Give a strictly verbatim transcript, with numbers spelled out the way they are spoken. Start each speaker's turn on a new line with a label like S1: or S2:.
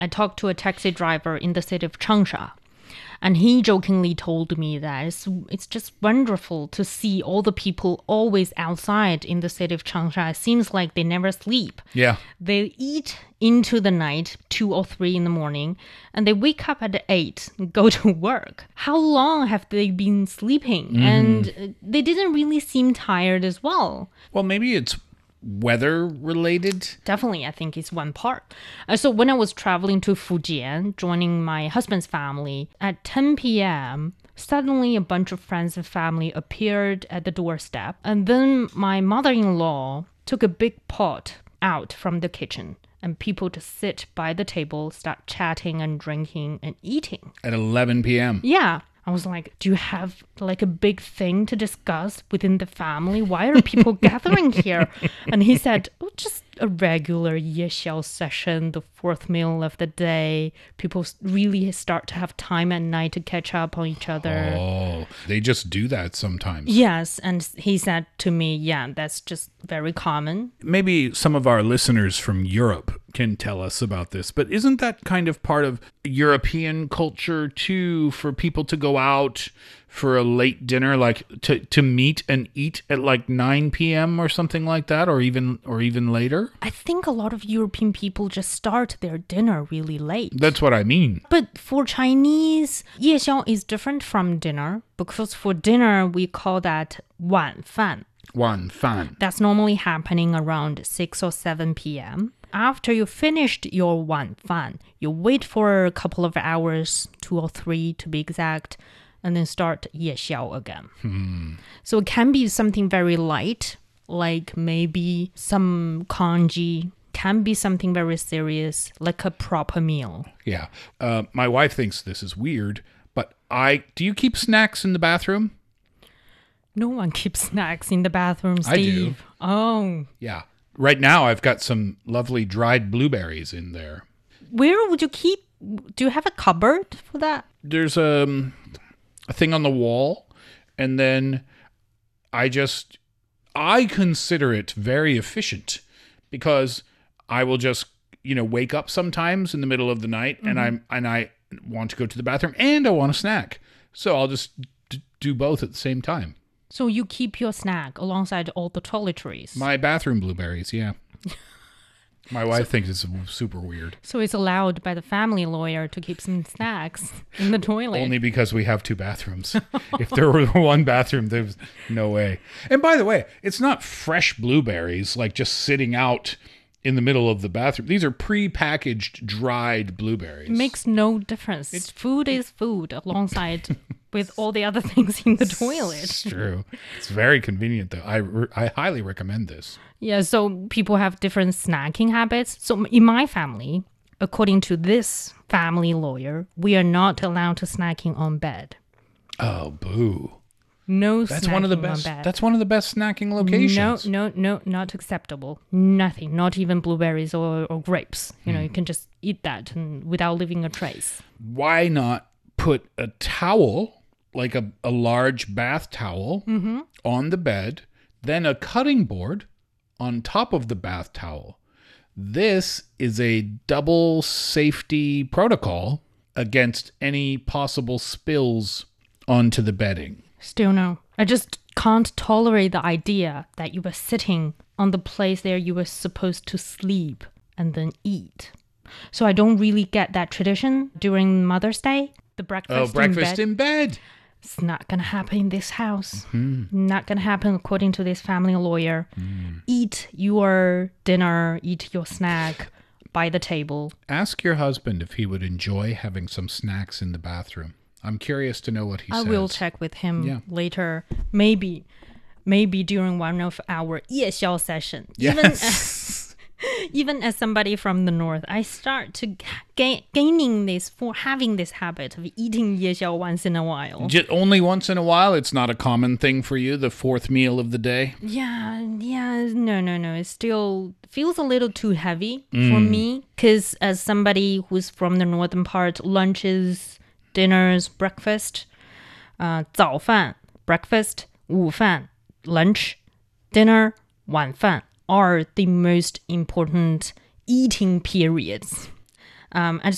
S1: I talked to a taxi driver in the city of Changsha. And he jokingly told me that it's, it's just wonderful to see all the people always outside in the city of Changsha. It seems like they never sleep.
S2: Yeah.
S1: They eat into the night, two or three in the morning, and they wake up at eight and go to work. How long have they been sleeping? Mm-hmm. And they didn't really seem tired as well.
S2: Well, maybe it's weather related.
S1: Definitely, I think it's one part. Uh, so when I was traveling to Fujian, joining my husband's family, at ten p.m., suddenly a bunch of friends and family appeared at the doorstep. And then my mother-in-law took a big pot out from the kitchen. And people just sit by the table, start chatting and drinking and eating.
S2: At eleven p.m.
S1: Yeah. I was like, do you have like a big thing to discuss within the family? Why are people gathering here? And he said, oh, just a regular yexiao session, the fourth meal of the day. People really start to have time at night to catch up on each other.
S2: Oh, they just do that sometimes.
S1: Yes. And he said to me, yeah, that's just very common.
S2: Maybe some of our listeners from Europe can tell us about this, but isn't that kind of part of European culture too, for people to go out for a late dinner, like to, to meet and eat at like nine p.m. or something like that, or even or even later?
S1: I think a lot of European people just start their dinner really late.
S2: That's what I mean.
S1: But for Chinese, 夜宵 is different from dinner, because for dinner we call that 晚饭.
S2: 晚饭.
S1: That's normally happening around six or seven p.m. After you finished your 晚饭, you wait for a couple of hours, two or three to be exact, and then start 夜宵 again.
S2: Hmm.
S1: So it can be something very light, like maybe some congee, can be something very serious, like a proper meal.
S2: Yeah. Uh, my wife thinks this is weird, but I, do you keep snacks in the bathroom?
S1: No one keeps snacks in the bathroom, Steve.
S2: I do.
S1: Oh.
S2: Yeah. Right now, I've got some lovely dried blueberries in there.
S1: Where would you keep? Do you have a cupboard for that?
S2: There's um, a thing on the wall, and then I just, I consider it very efficient because I will just, you know, wake up sometimes in the middle of the night, mm-hmm. and I'm and I want to go to the bathroom and I want a snack, so I'll just d- do both at the same time.
S1: So you keep your snack alongside all the toiletries.
S2: My bathroom blueberries, yeah. My wife so, thinks it's super weird.
S1: So it's allowed by the family lawyer to keep some snacks in the toilet.
S2: Only because we have two bathrooms. If there were one bathroom, there's no way. And by the way, it's not fresh blueberries, like just sitting out in the middle of the bathroom. These are pre-packaged, dried blueberries.
S1: It makes no difference. It's, food is food alongside with all the other things in the toilet.
S2: It's true. It's very convenient, though. I, re- I highly recommend this.
S1: Yeah, so people have different snacking habits. So in my family, according to this family lawyer, we are not allowed to snacking on bed.
S2: Oh, boo.
S1: No
S2: that's
S1: snacking
S2: one of the best,
S1: on bed.
S2: That's one of the best snacking locations.
S1: No, no, no, not acceptable. Nothing, not even blueberries or, or grapes. You know, mm. you can just eat that and, without leaving a trace.
S2: Why not put a towel, like a, a large bath towel,
S1: mm-hmm.
S2: on the bed, then a cutting board on top of the bath towel? This is a double safety protocol against any possible spills onto the bedding.
S1: Still no. I just can't tolerate the idea that you were sitting on the place there you were supposed to sleep and then eat. So I don't really get that tradition during Mother's Day. The breakfast,
S2: oh, breakfast
S1: in bed.
S2: in bed.
S1: It's not going to happen in this house.
S2: Mm-hmm.
S1: Not going to happen according to this family lawyer.
S2: Mm.
S1: Eat your dinner, eat your snack by the table.
S2: Ask your husband if he would enjoy having some snacks in the bathroom. I'm curious to know what he
S1: I
S2: says.
S1: I will check with him
S2: yeah.
S1: later. Maybe, maybe during one of our 夜宵 session.
S2: Yes.
S1: Even as, even as somebody from the north, I start to gain, gaining this for having this habit of eating 夜宵 once in a while.
S2: Just only once in a while? It's not a common thing for you, the fourth meal of the day?
S1: Yeah, yeah, no, no, no. It still feels a little too heavy
S2: mm.
S1: for me. Because as somebody who's from the northern part, lunches, dinners, breakfast, uh, 早饭, breakfast, 午饭, lunch, dinner, 晚饭 are the most important eating periods. Um, and